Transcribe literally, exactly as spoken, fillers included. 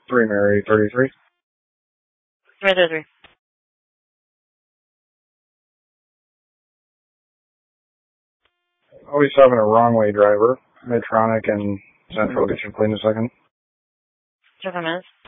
three Mary thirty-three. Mary thirty-three. Always having a wrong way driver. Medtronic and Central. Get you clean in a second. Seven minutes.